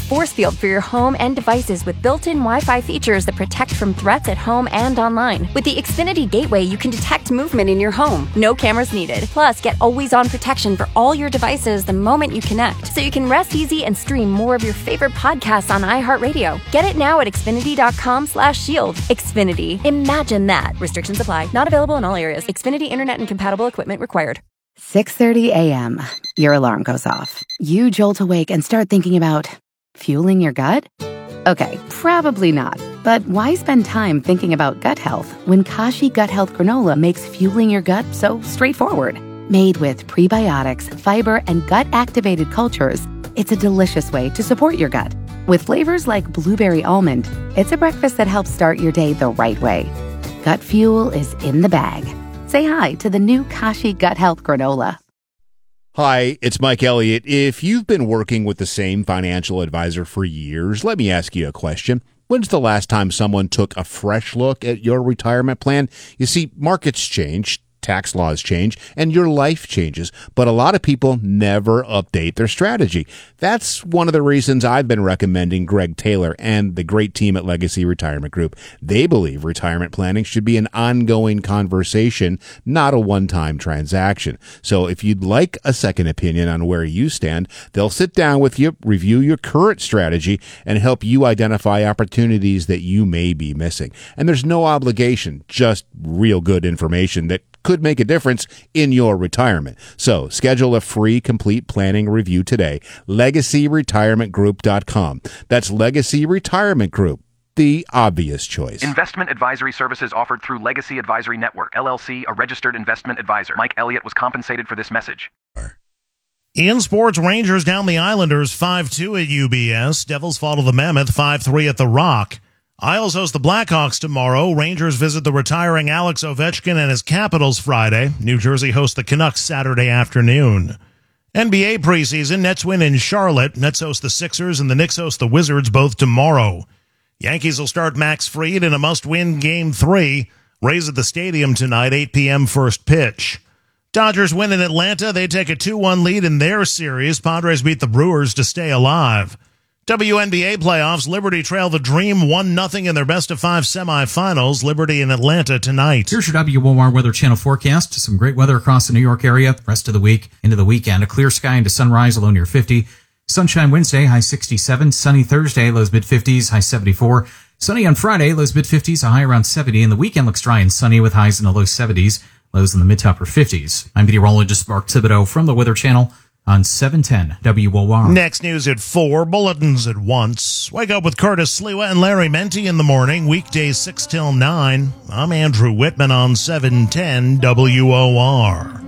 force field for your home and devices with built-in Wi-Fi features that protect from threats at home and online. With the Xfinity Gateway, you can detect movement in your home. No cameras needed. Plus, get always-on protection for all your devices the moment you connect, so you can rest easy and stream more of your favorite podcasts on iHeartRadio. Get it now at Xfinity.com/shield. Xfinity. Imagine that. Restrictions apply. Not available in all areas. Xfinity Internet and compatible equipment required. 6:30 a.m. Your alarm goes off. You jolt awake and start thinking about fueling your gut? Okay, probably not. But why spend time thinking about gut health when Kashi Gut Health Granola makes fueling your gut so straightforward? Made with prebiotics, fiber, and gut-activated cultures, it's a delicious way to support your gut. With flavors like blueberry almond, it's a breakfast that helps start your day the right way. Gut fuel is in the bag. Say hi to the new Kashi Gut Health Granola. Hi, it's Mike Elliott. If you've been working with the same financial advisor for years, let me ask you a question. When's the last time someone took a fresh look at your retirement plan? You see, markets change, tax laws change, and your life changes, but a lot of people never update their strategy. That's one of the reasons I've been recommending Greg Taylor and the great team at Legacy Retirement Group. They believe retirement planning should be an ongoing conversation, not a one-time transaction. So if you'd like a second opinion on where you stand, they'll sit down with you, review your current strategy, and help you identify opportunities that you may be missing. And there's no obligation, just real good information that could make a difference in your retirement. So schedule a free complete planning review today. LegacyRetirementGroup.com. That's Legacy Retirement Group, the obvious choice. Investment advisory services offered through Legacy Advisory Network, LLC, a registered investment advisor. Mike Elliott was compensated for this message. In sports, Rangers down the Islanders 5-2 at UBS. Devils fall to the Mammoth 5-3 at the Rock. Isles host the Blackhawks tomorrow. Rangers visit the retiring Alex Ovechkin and his Capitals Friday. New Jersey hosts the Canucks Saturday afternoon. NBA preseason, Nets win in Charlotte. Nets host the Sixers and the Knicks host the Wizards both tomorrow. Yankees will start Max Fried in a must-win Game 3. Rays at the stadium tonight, 8 p.m. first pitch. Dodgers win in Atlanta. They take a 2-1 lead in their series. Padres beat the Brewers to stay alive. WNBA playoffs, Liberty trail the Dream 1-0 in their best-of-5 semifinals. Liberty in Atlanta tonight. Here's your WOR Weather Channel forecast. Some great weather across the New York area. Rest of the week into the weekend. A clear sky into sunrise, low near 50. Sunshine Wednesday, high 67. Sunny Thursday, lows mid-50s, high 74. Sunny on Friday, lows mid-50s, a high around 70. And the weekend looks dry and sunny with highs in the low 70s, lows in the mid-to-upper 50s. I'm meteorologist Mark Thibodeau from the Weather Channel on 710 WOR. Next news at 4, bulletins at once. Wake up with Curtis Sliwa and Larry Menti in the morning, weekdays 6 till 9. I'm Andrew Whitman on 710 WOR.